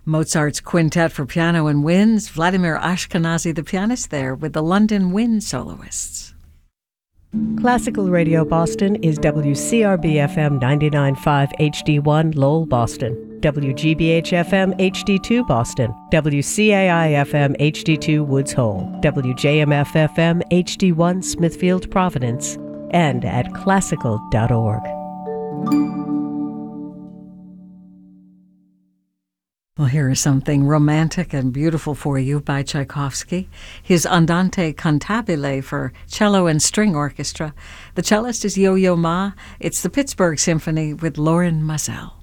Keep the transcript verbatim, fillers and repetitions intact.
Mozart's Quintet for Piano and Winds, Vladimir Ashkenazy, the pianist there, with the London Wind Soloists. Classical Radio Boston is W C R B F M ninety-nine point five H D one Lowell, Boston, W G B H F M H D two Boston, W C A I F M H D two Woods Hole, W J M F F M H D one Smithfield, Providence, and at classical dot org. Well, here is something romantic and beautiful for you by Tchaikovsky. His Andante Cantabile for cello and string orchestra. The cellist is Yo-Yo Ma. It's the Pittsburgh Symphony with Lorin Maazel.